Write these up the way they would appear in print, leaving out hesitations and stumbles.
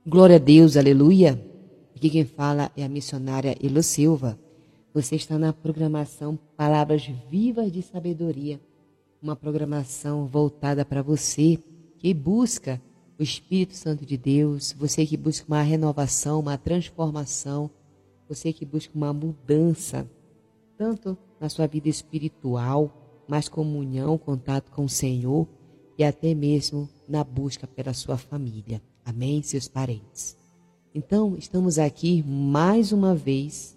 Glória a Deus, aleluia. Aqui quem fala é a missionária Elo Silva. Você está na programação Palavras Vivas de Sabedoria, uma programação voltada para você que busca o Espírito Santo de Deus, você que busca uma renovação, uma transformação, você que busca uma mudança, tanto na sua vida espiritual, mais comunhão, contato com o Senhor e até mesmo na busca pela sua família. Amém, seus parentes? Então, estamos aqui mais uma vez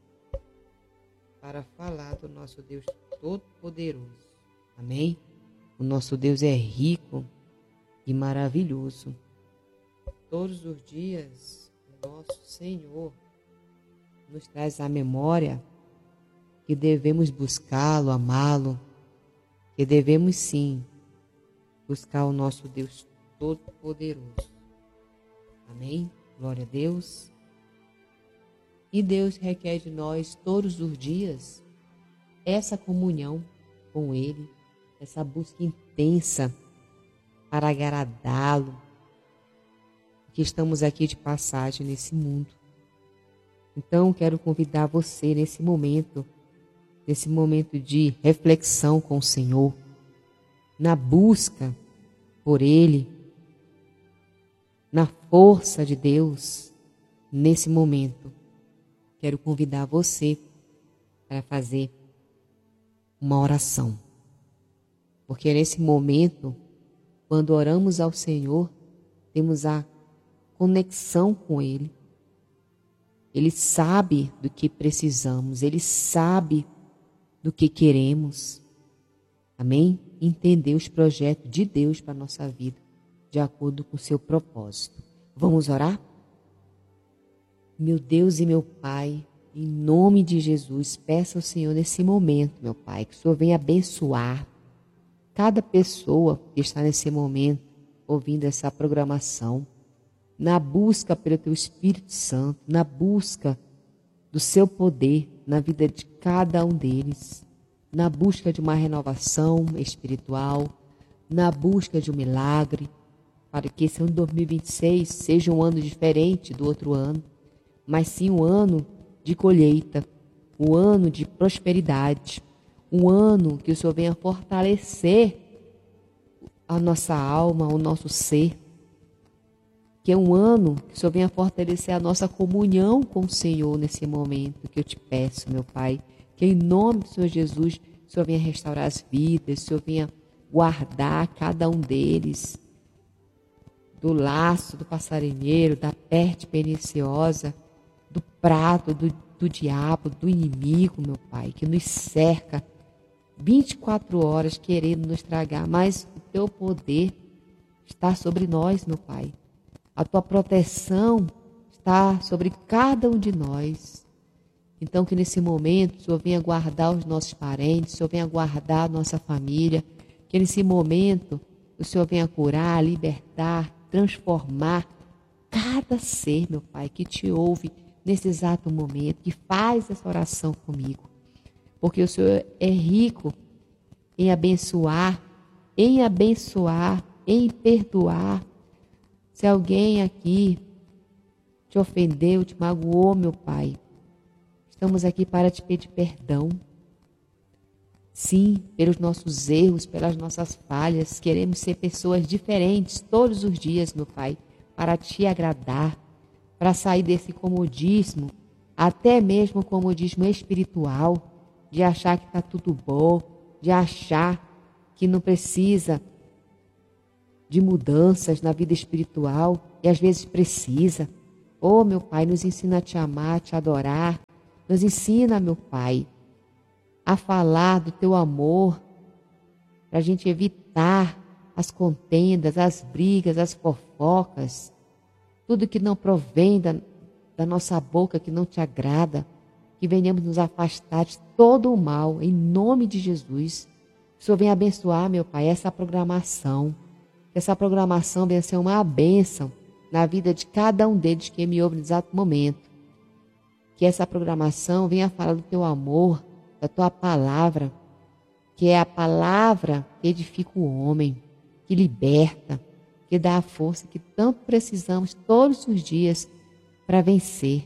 para falar do nosso Deus Todo-Poderoso. Amém? O nosso Deus é rico e maravilhoso. Todos os dias, o nosso Senhor nos traz à memória que devemos buscá-lo, amá-lo, que devemos sim buscar o nosso Deus Todo-Poderoso. Amém? Glória a Deus. E Deus requer de nós todos os dias essa comunhão com Ele, essa busca intensa para agradá-lo, que estamos aqui de passagem nesse mundo. Então, quero convidar você nesse momento de reflexão com o Senhor, na busca por Ele, na força de Deus, nesse momento. Quero convidar você para fazer uma oração. Porque nesse momento, quando oramos ao Senhor, temos a conexão com Ele. Ele sabe do que precisamos, Ele sabe do que queremos. Amém? Entender os projetos de Deus para a nossa vida, de acordo com o seu propósito. Vamos orar? Meu Deus e meu Pai, em nome de Jesus, peço ao Senhor nesse momento, meu Pai, que o Senhor venha abençoar cada pessoa que está nesse momento ouvindo essa programação, na busca pelo Teu Espírito Santo, na busca do Seu poder na vida de cada um deles, na busca de uma renovação espiritual, na busca de um milagre, para que esse ano de 2026 seja um ano diferente do outro ano, mas sim um ano de colheita, um ano de prosperidade, um ano que o Senhor venha fortalecer a nossa alma, o nosso ser, que é um ano que o Senhor venha fortalecer a nossa comunhão com o Senhor nesse momento que eu te peço, meu Pai, que em nome do Senhor Jesus, o Senhor venha restaurar as vidas, o Senhor venha guardar cada um deles do laço do passarinheiro, da peste perniciosa, do prato do diabo, do inimigo, meu Pai, que nos cerca 24 horas querendo nos tragar, mas o Teu poder está sobre nós, meu Pai. A Tua proteção está sobre cada um de nós. Então que nesse momento o Senhor venha guardar os nossos parentes, o Senhor venha guardar a nossa família, que nesse momento o Senhor venha curar, libertar, transformar cada ser, meu Pai, que te ouve nesse exato momento, que faz essa oração comigo. Porque o Senhor é rico em abençoar, em perdoar. Se alguém aqui te ofendeu, te magoou, meu Pai, estamos aqui para te pedir perdão. Sim, pelos nossos erros, pelas nossas falhas, queremos ser pessoas diferentes todos os dias, meu Pai, para te agradar, para sair desse comodismo, até mesmo comodismo espiritual, de achar que está tudo bom, de achar que não precisa de mudanças na vida espiritual, e às vezes precisa. Oh, meu Pai, nos ensina a te amar, a te adorar, nos ensina, meu Pai, a falar do Teu amor, para a gente evitar as contendas, as brigas, as fofocas, tudo que não provém da nossa boca, que não te agrada, que venhamos nos afastar de todo o mal, em nome de Jesus. O Senhor venha abençoar, meu Pai, essa programação, que essa programação venha ser uma bênção na vida de cada um deles que me ouve no exato momento. Que essa programação venha falar do Teu amor, da Tua palavra, que é a palavra que edifica o homem, que liberta, que dá a força que tanto precisamos todos os dias para vencer.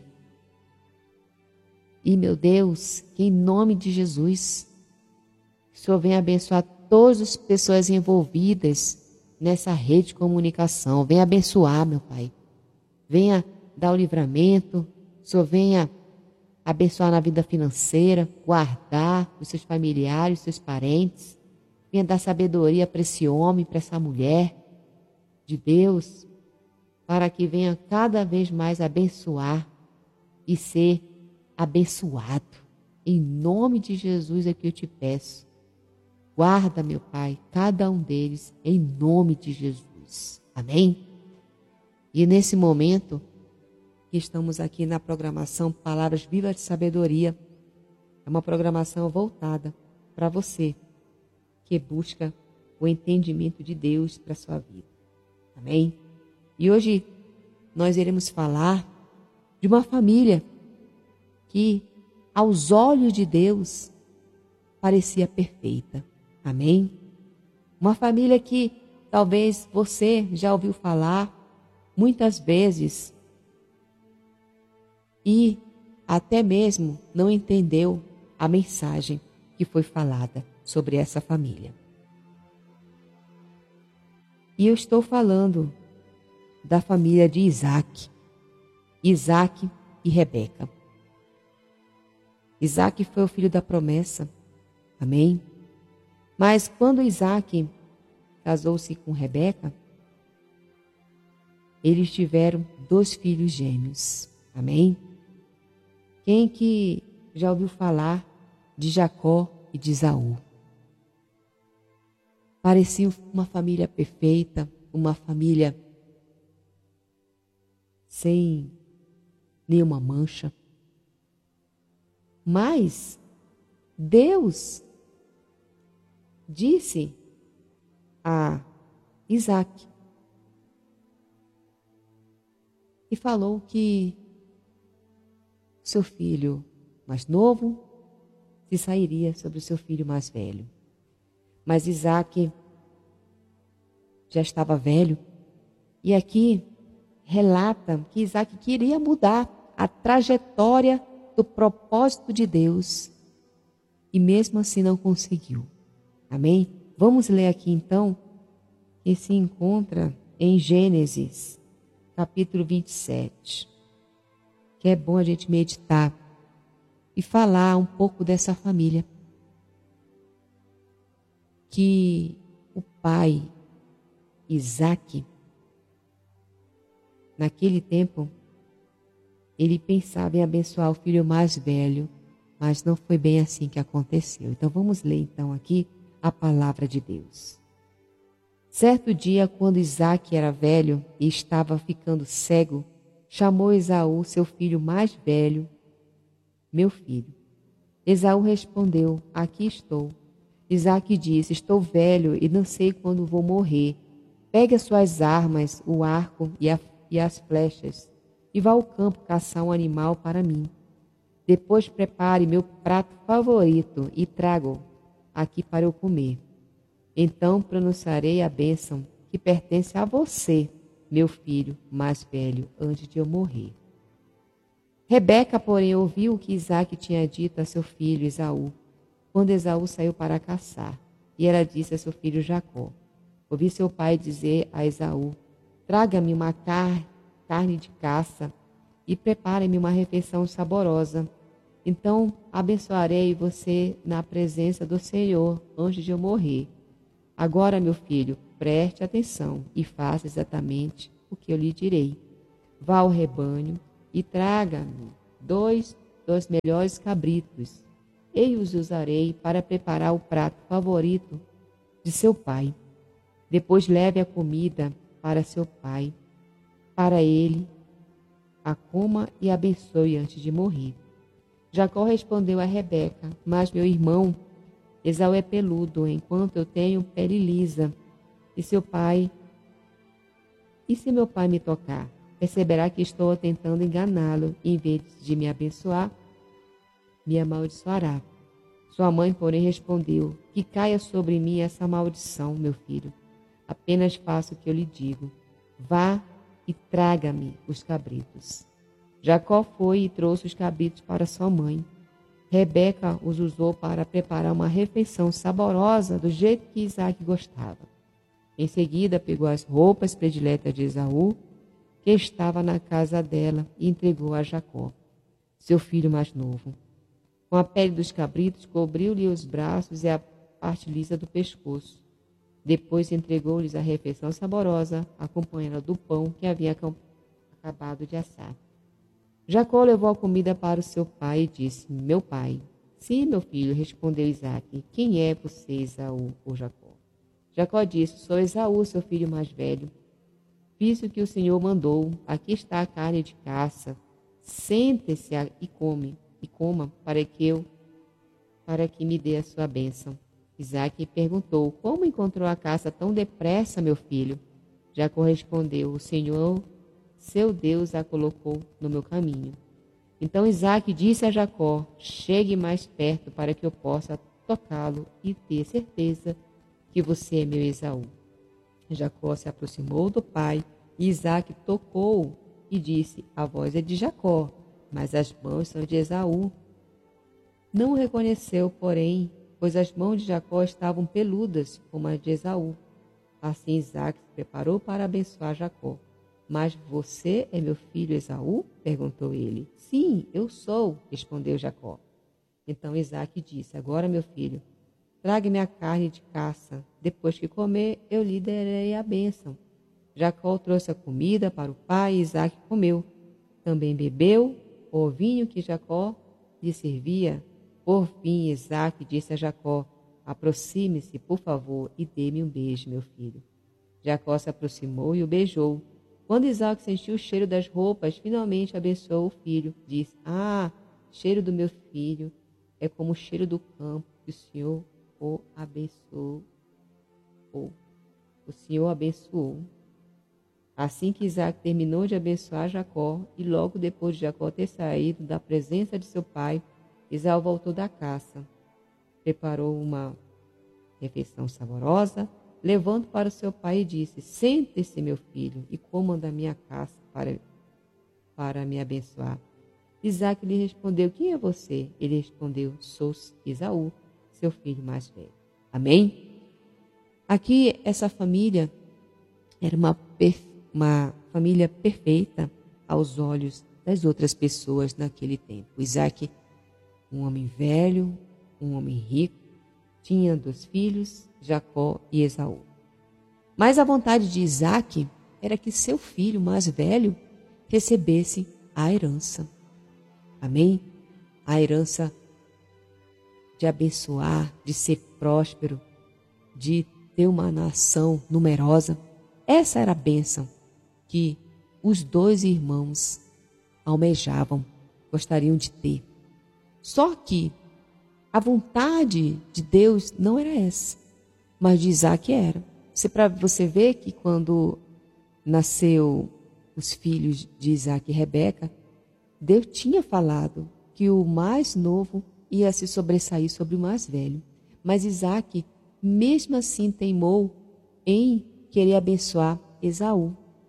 E, meu Deus, que em nome de Jesus, que o Senhor venha abençoar todas as pessoas envolvidas nessa rede de comunicação. Venha abençoar, meu Pai. Venha dar o livramento. O Senhor venha abençoar na vida financeira, guardar os seus familiares, os seus parentes. Venha dar sabedoria para esse homem, para essa mulher de Deus, para que venha cada vez mais abençoar e ser abençoado. Em nome de Jesus é que eu te peço. Guarda, meu Pai, cada um deles, em nome de Jesus. Amém? E nesse momento, que estamos aqui na programação Palavras Vivas de Sabedoria, é uma programação voltada para você, que busca o entendimento de Deus para a sua vida. Amém? E hoje nós iremos falar de uma família que, aos olhos de Deus, parecia perfeita. Amém? Uma família que talvez você já ouviu falar muitas vezes e até mesmo não entendeu a mensagem que foi falada sobre essa família. E eu estou falando da família de Isaac e Rebeca. Isaac foi o filho da promessa. Amém? Mas quando Isaac casou-se com Rebeca, eles tiveram 2 filhos gêmeos. Amém? Quem que já ouviu falar de Jacó e de Esaú? Parecia uma família perfeita, uma família sem nenhuma mancha. Mas Deus disse a Isaac e falou que seu filho mais novo se sairia sobre o seu filho mais velho. Mas Isaac já estava velho e aqui relata que Isaac queria mudar a trajetória do propósito de Deus e mesmo assim não conseguiu. Amém? Vamos ler aqui então, que se encontra em Gênesis, capítulo 27, que é bom a gente meditar e falar um pouco dessa família. Que o pai, Isaac, naquele tempo, ele pensava em abençoar o filho mais velho, mas não foi bem assim que aconteceu. Então vamos ler então aqui a palavra de Deus. Certo dia, quando Isaac era velho e estava ficando cego, chamou Esaú, seu filho mais velho, meu filho. Esaú respondeu, aqui estou. Isaac disse, estou velho e não sei quando vou morrer. Pegue as suas armas, o arco e as flechas, e vá ao campo caçar um animal para mim. Depois prepare meu prato favorito e traga-o aqui para eu comer. Então pronunciarei a bênção que pertence a você, meu filho mais velho, antes de eu morrer. Rebeca, porém, ouviu o que Isaac tinha dito a seu filho Esaú, quando Esaú saiu para caçar, e ela disse a seu filho Jacó. Ouvi seu pai dizer a Esaú, traga-me uma carne de caça e prepare-me uma refeição saborosa. Então abençoarei você na presença do Senhor antes de eu morrer. Agora, meu filho, preste atenção e faça exatamente o que eu lhe direi. Vá ao rebanho e traga-me 2 dos melhores cabritos. Eu os usarei para preparar o prato favorito de seu pai. Depois leve a comida para seu pai. Para ele, a coma e abençoe antes de morrer. Jacó respondeu a Rebeca, mas meu irmão Esaú é peludo, enquanto eu tenho pele lisa. E se meu pai me tocar, perceberá que estou tentando enganá-lo, e em vez de me abençoar, me amaldiçoará. Sua mãe, porém, respondeu, que caia sobre mim essa maldição, meu filho. Apenas faça o que eu lhe digo. Vá e traga-me os cabritos. Jacó foi e trouxe os cabritos para sua mãe. Rebeca os usou para preparar uma refeição saborosa do jeito que Isaque gostava. Em seguida, pegou as roupas prediletas de Esaú, que estava na casa dela, e entregou a Jacó, seu filho mais novo. Com a pele dos cabritos, cobriu-lhe os braços e a parte lisa do pescoço. Depois entregou-lhes a refeição saborosa, acompanhada do pão que havia acabado de assar. Jacó levou a comida para o seu pai e disse: Meu pai. Sim, meu filho, respondeu Isaque. Quem é você, Esaú, ou Jacó? Jacó disse: Sou Esaú, seu filho mais velho. Fiz o que o Senhor mandou. Aqui está a carne de caça. Sente-se e coma, para que me dê a sua bênção. Isaque perguntou: Como encontrou a caça tão depressa, meu filho? Jacó respondeu: O Senhor, seu Deus, a colocou no meu caminho. Então Isaque disse a Jacó: Chegue mais perto para que eu possa tocá-lo e ter certeza que você é meu Esaú. Jacó se aproximou do pai e Isaque tocou e disse: A voz é de Jacó, mas as mãos são de Esaú. Não o reconheceu, porém, pois as mãos de Jacó estavam peludas como as de Esaú. Assim Isaque se preparou para abençoar Jacó. Mas você é meu filho Esaú? Perguntou ele. Sim, eu sou, respondeu Jacó. Então Isaque disse: Agora, meu filho, traga-me a carne de caça. Depois que comer, eu lhe darei a bênção. Jacó trouxe a comida para o pai e Isaque comeu. Também bebeu o vinho que Jacó lhe servia. Por fim, Isaque disse a Jacó: Aproxime-se, por favor, e dê-me um beijo, meu filho. Jacó se aproximou e o beijou. Quando Isaque sentiu o cheiro das roupas, finalmente abençoou o filho. Disse: cheiro do meu filho é como o cheiro do campo que o Senhor o abençoou. O Senhor abençoou. Assim que Isaque terminou de abençoar Jacó, e logo depois de Jacó ter saído da presença de seu pai, Esaú voltou da caça. Preparou uma refeição saborosa, levando para o seu pai e disse: Sente-se, meu filho, e coma da minha caça para me abençoar. Isaque lhe respondeu: Quem é você? Ele respondeu: Sou Esaú, seu filho mais velho. Amém? Aqui, essa família era uma família perfeita aos olhos das outras pessoas naquele tempo. Isaque, um homem velho, um homem rico, tinha 2 filhos, Jacó e Esaú. Mas a vontade de Isaque era que seu filho mais velho recebesse a herança. Amém? A herança de abençoar, de ser próspero, de ter uma nação numerosa. Essa era a bênção que os 2 irmãos almejavam, gostariam de ter. Só que a vontade de Deus não era essa, mas de Isaque era. Para você ver que quando nasceu os filhos de Isaque e Rebeca, Deus tinha falado que o mais novo ia se sobressair sobre o mais velho. Mas Isaque, mesmo assim, teimou em querer abençoar Esaú.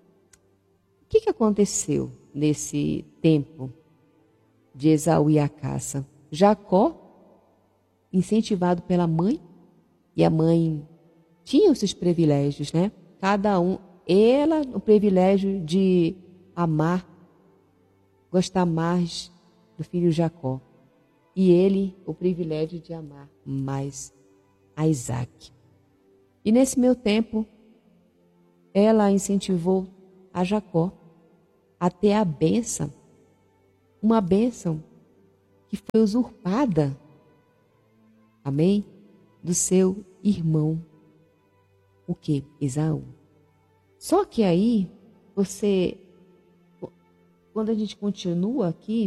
O que aconteceu nesse tempo de Esaú e a caça? Jacó, incentivado pela mãe, e a mãe tinha os seus privilégios, né? Cada um, ela o privilégio de amar, gostar mais do filho Jacó, e ele o privilégio de amar mais a Isaque. E nesse meu tempo, ela incentivou a Jacó a ter a bênção, uma bênção que foi usurpada, amém? Do seu irmão, o que? Esaú. Só que aí, quando a gente continua aqui,